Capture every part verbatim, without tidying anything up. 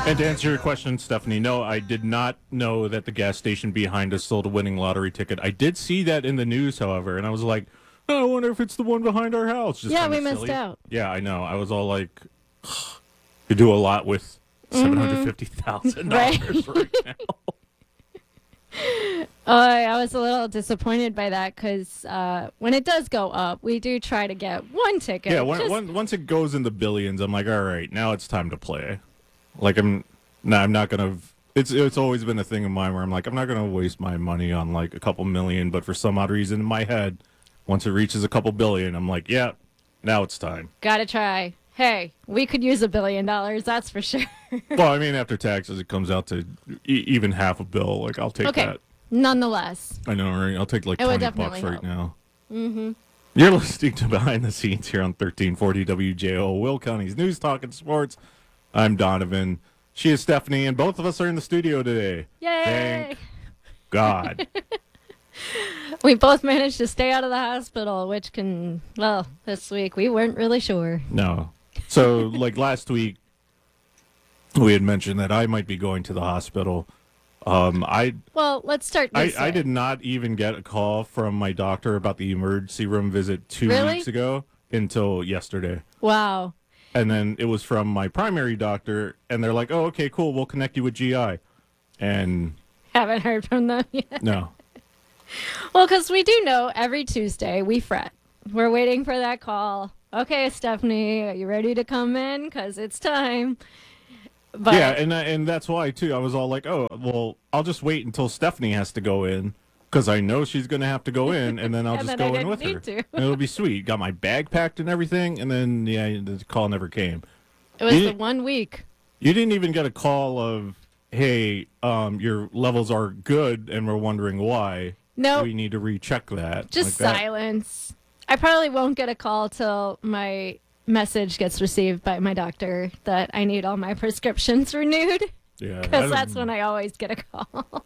And to answer your question, Stephanie, no, I did not know that the gas station behind us sold a winning lottery ticket. I did see that in the news, however, and I was like, oh, I wonder if it's the one behind our house. Just Yeah, kinda we missed silly. out. Yeah, I know. I was all like, you do a lot with seven hundred fifty thousand dollars Right. right now. Oh, I I was a little disappointed by that because uh, when it does go up, we do try to get one ticket. Yeah, when, Just- when, once it goes in the billions, I'm like, all right, now it's time to play. Like, I'm, no, I'm not gonna. It's it's always been a thing of mine where I'm like, I'm not gonna waste my money on like a couple million, but for some odd reason in my head, once it reaches a couple billion, I'm like, yeah, now it's time. Gotta try. Hey, we could use a billion dollars, that's for sure. Well, I mean, after taxes, it comes out to e- even half a bill. Like, I'll take Okay. that. Nonetheless, I know, right? I'll take like It would twenty bucks definitely right help. now. Mm-hmm. You're listening to Behind the Scenes here on thirteen forty W J O, Will County's News Talk and Sports. I'm Donovan. She is Stephanie, and both of us are in the studio today. yay! Thank God. We both managed to stay out of the hospital, which can, well, this week we weren't really sure. No. So, like last week, we had mentioned that I might be going to the hospital. Um, I Well, let's start I, this I way. did not even get a call from my doctor about the emergency room visit two Really? weeks ago until yesterday. Wow. And then it was from my primary doctor, and they're like, oh, okay, cool, we'll connect you with G I. And Haven't heard from them yet. no. Well, because we do know every Tuesday we fret. We're waiting for that call. Okay, Stephanie, are you ready to come in? Because it's time. But Yeah, and I- and that's why, too, I was all like, oh, well, I'll just wait until Stephanie has to go in, because I know she's going to have to go in, and then I'll And just then I go in didn't with her. need to. And it'll be sweet. Got my bag packed and everything, and then, yeah, the call never came. it was You- the one week. You didn't even get a call of, hey, um, your levels are good, and we're wondering why. No, We need to recheck that. just like that. silence. I probably won't get a call till my message gets received by my doctor that I need all my prescriptions renewed. Yeah, Because I that's don't- when I always get a call.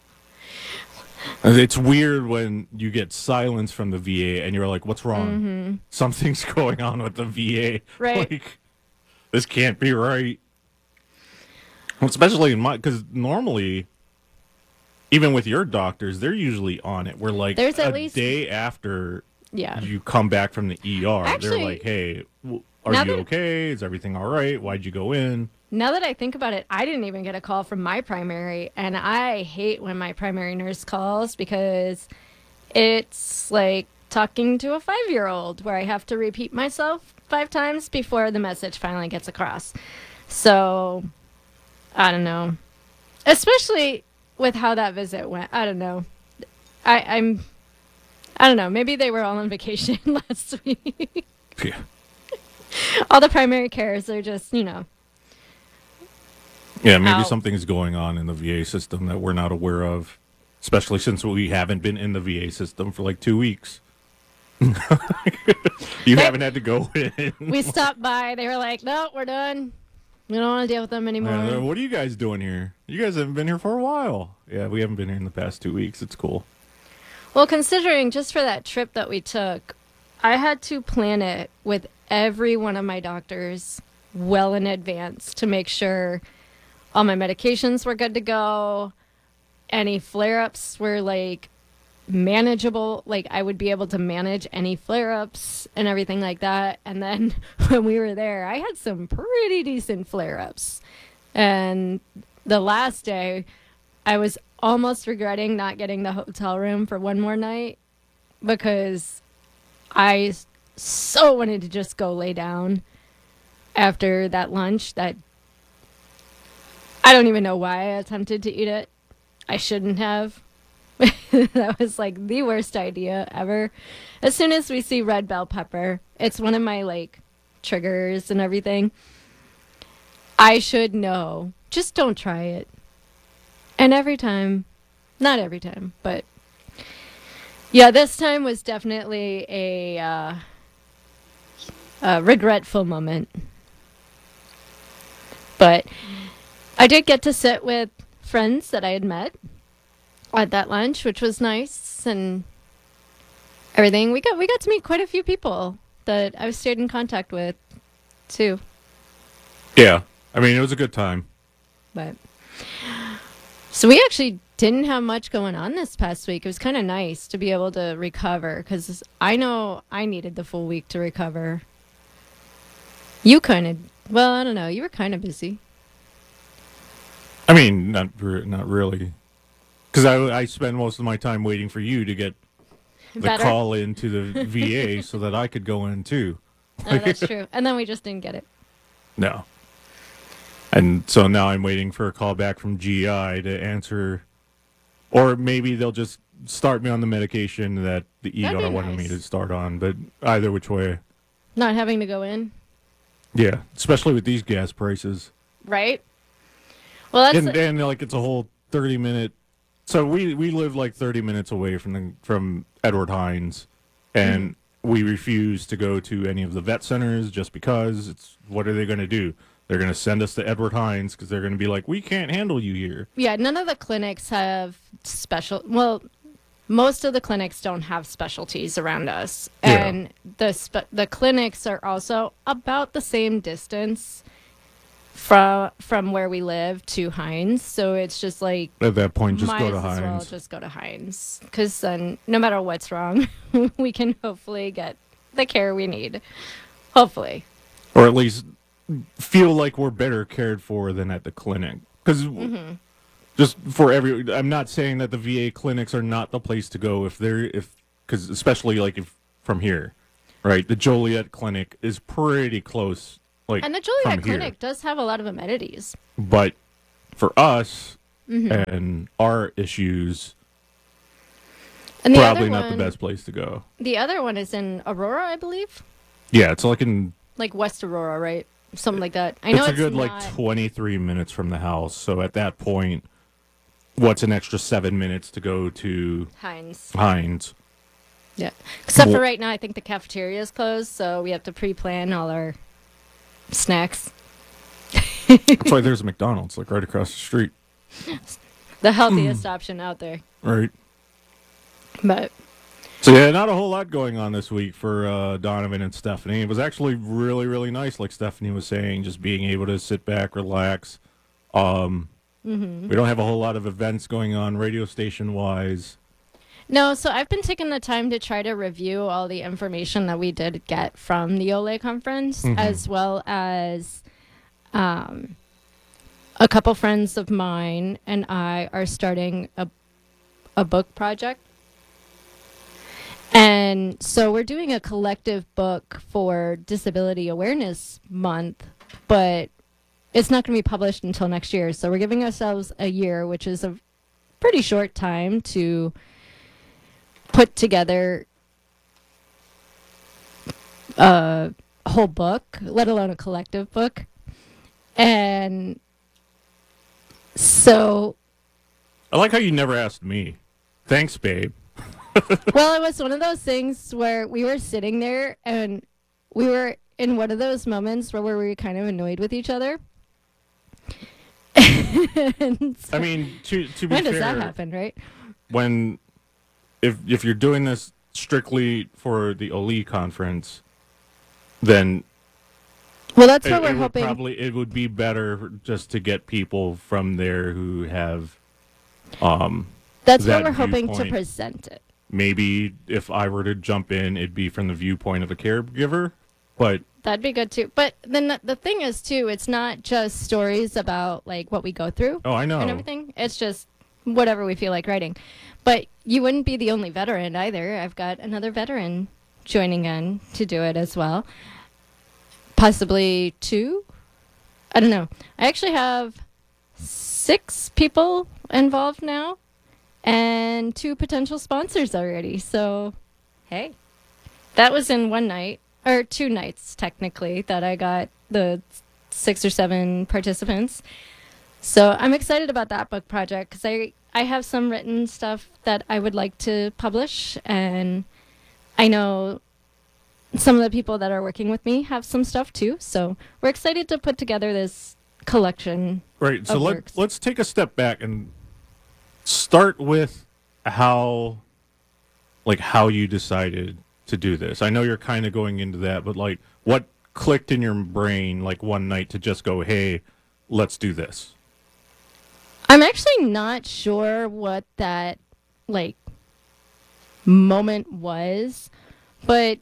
It's weird when you get silence from the V A and you're like, what's wrong? Mm-hmm. Something's going on with the V A. Right. Like, this can't be right. Especially in my, because normally, even with your doctors, they're usually on it. We're like There's a at least- day after Yeah. you come back from the E R. Actually, they're like, hey, w- are now you that- okay? Is everything all right? Why'd you go in? Now that I think about it, I didn't even get a call from my primary, and I hate when my primary nurse calls because it's like talking to a five-year-old where I have to repeat myself five times before the message finally gets across. So, I don't know. Especially with how that visit went. I don't know. I, I'm, I don't know. Maybe they were all on vacation last week. Yeah. All the primary cares are just, you know, Yeah, maybe Out. something's going on in the V A system that we're not aware of, especially since we haven't been in the V A system for like two weeks. You haven't had to go in. we stopped by. They were like, "No, we're done. We don't want to deal with them anymore." Uh, what are you guys doing here? You guys haven't been here for a while. Yeah, we haven't been here in the past two weeks. It's cool. Well, considering just for that trip that we took, I had to plan it with every one of my doctors well in advance to make sure all my medications were good to go. Any flare-ups were like manageable, like I would be able to manage any flare-ups and everything like that. And then when we were there, I had some pretty decent flare-ups. And the last day, I was almost regretting not getting the hotel room for one more night because I s- so wanted to just go lay down after that lunch that I don't even know why I attempted to eat it. I shouldn't have. That was like the worst idea ever. As soon as we see red bell pepper, it's one of my like triggers and everything. I should know. Just don't try it. And every time, not every time, but yeah, this time was definitely a, uh, a regretful moment. But I did get to sit with friends that I had met at that lunch, which was nice and everything. We got we got to meet quite a few people that I've stayed in contact with too. Yeah, I mean, it was a good time. But so we actually didn't have much going on this past week. It was kind of nice to be able to recover because I know I needed the full week to recover. You kind of, well, I don't know. You were kind of busy. I mean, not re- not really, because I I spend most of my time waiting for you to get the Better. call into the V A so that I could go in too. Oh, that's true. And then we just didn't get it. No. And so now I'm waiting for a call back from G I to answer, or maybe they'll just start me on the medication that the That'd E R be wanted me nice. to start on. But either which way, Not having to go in, yeah, especially with these gas prices. right? Well, that's And, and like it's a whole thirty minute. So we we live like thirty minutes away from the from Edward Hines, and Mm-hmm. we refuse to go to any of the vet centers just because it's what are they going to do? They're going to send us to Edward Hines because they're going to be like, we can't handle you here. yeah. None of the clinics have special. Well, most of the clinics don't have specialties around us, Yeah. and the spe- the clinics are also about the same distance from from where we live to Hines. So it's just like At that point, just might go to as well Hines. just go to Hines because then no matter what's wrong, we can hopefully get the care we need. Hopefully. Or at least feel like we're better cared for than at the clinic. Because Mm-hmm. just for every, I'm not saying that the V A clinics are not the place to go if they're, if, because especially like if from here, right? The Joliet Clinic is pretty close. Like, And the from Joliet here. Clinic does have a lot of amenities. But for us Mm-hmm. and our issues, And the probably other not one, the best place to go. The other one is in Aurora, I believe. Yeah, it's like in, Like West Aurora, right? Something like that. I know it's it's, a good not, like twenty-three minutes from the house. So at that point, what's an extra seven minutes to go to Hines. Hines? Yeah. Except Well- for right now, I think the cafeteria is closed, so we have to pre-plan all our snacks. That's why there's a McDonald's like right across the street, The healthiest option out there. right? But So yeah, not a whole lot going on this week for uh, Donovan and Stephanie. It was actually really, really nice, like Stephanie was saying, just being able to sit back, relax. Um, Mm-hmm. We don't have a whole lot of events going on radio station wise. no, so I've been taking the time to try to review all the information that we did get from the Ole conference, Mhm. as well as um, a couple friends of mine and I are starting a a book project. And so we're doing a collective book for Disability Awareness Month, but it's not going to be published until next year. So we're giving ourselves a year, which is a pretty short time to put together a whole book, let alone a collective book. And so, I like how you never asked me. Thanks, babe. well, it was one of those things where we were sitting there and we were in one of those moments where we were kind of annoyed with each other. And so- I mean, to to be when does fair, that happen, right? when if if you're doing this strictly for the O L E conference, then Well, that's it, what we're it would hoping. probably it would be better just to get people from there who have um That's what that we're hoping to viewpoint. present it. maybe if I were to jump in, it'd be from the viewpoint of a caregiver. But That'd be good too. But then the, the thing is too, it's not just stories about like what we go through oh, I know. and everything. It's just whatever we feel like writing. But you wouldn't be the only veteran either. I've got another veteran joining in to do it as well. Possibly two. I don't know. I actually have six people involved now and two potential sponsors already. So, hey, that was in one night or two nights technically that I got the six or seven participants. So I'm excited about that book project because I, I have some written stuff that I would like to publish, and I know some of the people that are working with me have some stuff too. So we're excited to put together this collection. Right. So of let works. let's take a step back and start with how like how you decided to do this. I know you're kind of going into that, but like what clicked in your brain like one night to just go, "Hey, let's do this." I'm actually not sure what that like moment was, but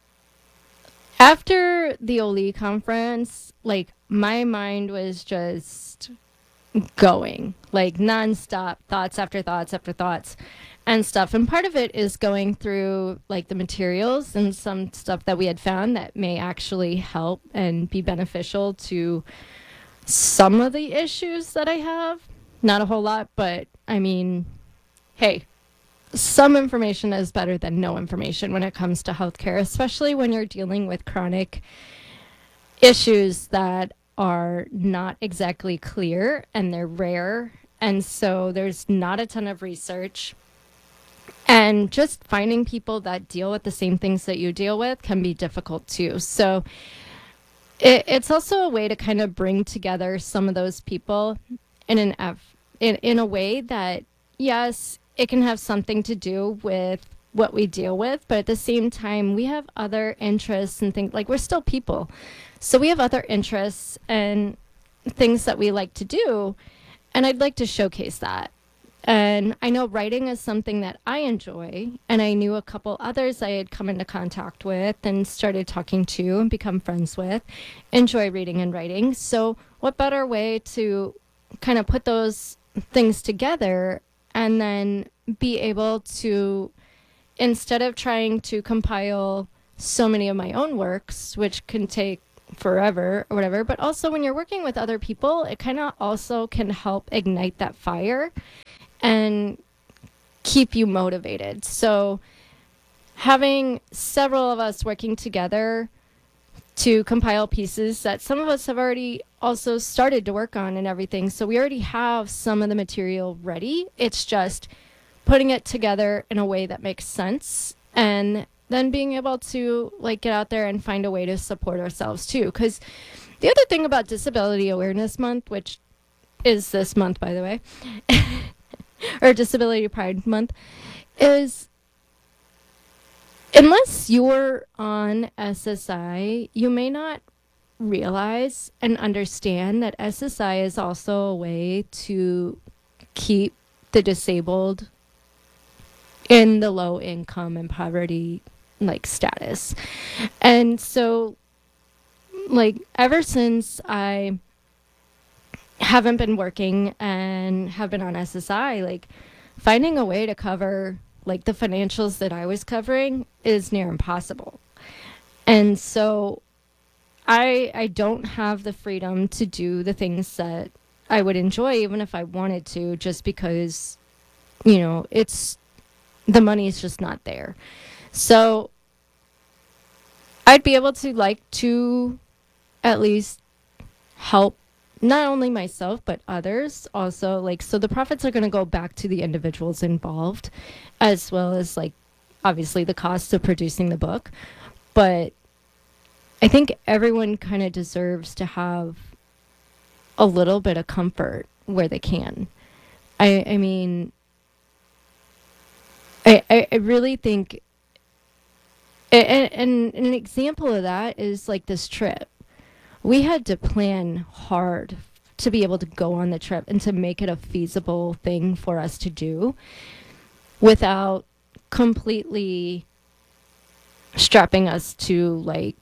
after the Oli conference, like my mind was just going like nonstop, thoughts after thoughts after thoughts and stuff. And part of it is going through like the materials and some stuff that we had found that may actually help and be beneficial to some of the issues that I have. Not a whole lot, but I mean, hey, some information is better than no information when it comes to healthcare, especially when you're dealing with chronic issues that are not exactly clear and they're rare. And so there's not a ton of research. And just finding people that deal with the same things that you deal with can be difficult too. So it, it's also a way to kind of bring together some of those people in an F, in, in a way that, yes, it can have something to do with what we deal with, but at the same time, we have other interests and things like we're still people. So we have other interests and things that we like to do. And I'd like to showcase that. And I know writing is something that I enjoy. And I knew a couple others I had come into contact with and started talking to and become friends with, enjoy reading and writing. So what better way to kind of put those things together and then be able to, instead of trying to compile so many of my own works, which can take forever or whatever, but also when you're working with other people, it kind of also can help ignite that fire and keep you motivated. So having several of us working together to compile pieces that some of us have already also started to work on and everything. So we already have some of the material ready. It's just putting it together in a way that makes sense and then being able to like get out there and find a way to support ourselves too. Because the other thing about Disability Awareness Month, which is this month, by the way, or Disability Pride Month, is unless you're on S S I, you may not realize and understand that S S I is also a way to keep the disabled in the low income and poverty like status. And so like ever since I haven't been working and have been on S S I, like finding a way to cover like the financials that I was covering is near impossible. And so I I don't have the freedom to do the things that I would enjoy even if I wanted to, just because, you know, it's the money is just not there. So I'd be able to like to at least help not only myself but others also, like, so the profits are going to go back to the individuals involved, as well as like obviously the cost of producing the book. But I think everyone kind of deserves to have a little bit of comfort where they can. I I mean I I, I really think and, and an example of that is like this trip. We had to plan hard to be able to go on the trip and to make it a feasible thing for us to do without completely strapping us to like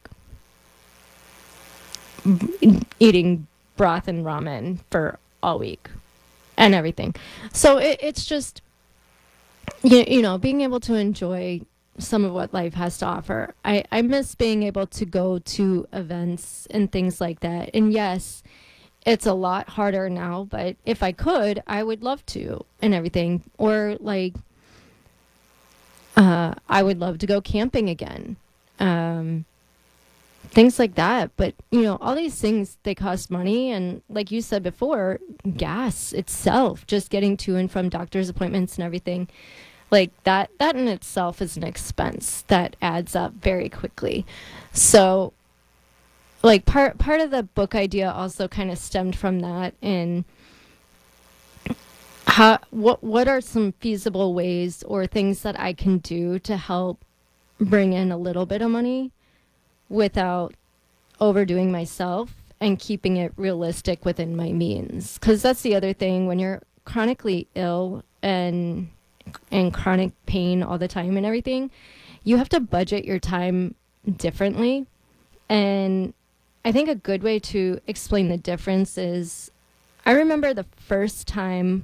b- eating broth and ramen for all week and everything. So it, it's just, you, you know, being able to enjoy some of what life has to offer. I, I miss being able to go to events and things like that. And yes, it's a lot harder now, but if I could, I would love to and everything. Or like, uh, I would love to go camping again. Um, things like that. But, you know, all these things, they cost money. And like you said before, gas itself, just getting to and from doctor's appointments and everything. Like that, that in itself is an expense that adds up very quickly. So like part, part of the book idea also kind of stemmed from that. And how, what, what are some feasible ways or things that I can do to help bring in a little bit of money without overdoing myself and keeping it realistic within my means? Because that's the other thing when you're chronically ill and in chronic pain all the time and everything, you have to budget your time differently. And I think a good way to explain the difference is I remember the first time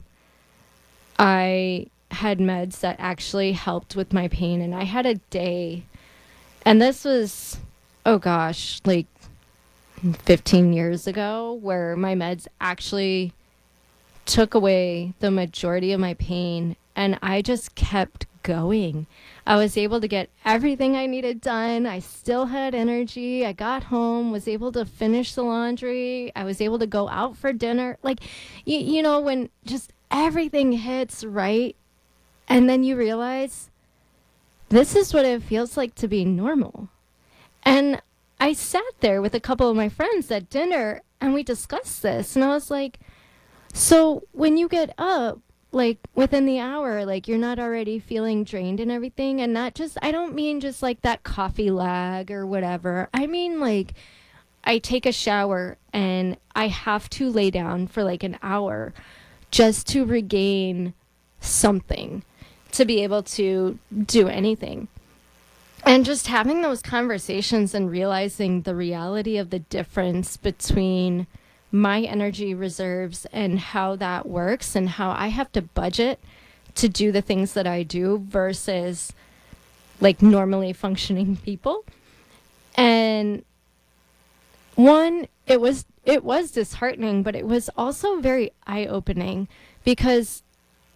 I had meds that actually helped with my pain, and I had a day, and this was, oh gosh, like fifteen years ago, where my meds actually took away the majority of my pain, and I just kept going. I was able to get everything I needed done. I still had energy. I got home, was able to finish the laundry. I was able to go out for dinner. Like, you, you know, when just everything hits right, and then you realize this is what it feels like to be normal. And I sat there with a couple of my friends at dinner, and we discussed this, and I was like, so when you get up, like within the hour, like you're not already feeling drained and everything? And not just, I don't mean just like that coffee lag or whatever. I mean, like, I take a shower and I have to lay down for like an hour just to regain something, to be able to do anything. And just having those conversations and realizing the reality of the difference between my energy reserves and how that works and how I have to budget to do the things that I do versus like normally functioning people. And one, it was it was disheartening, but it was also very eye-opening, because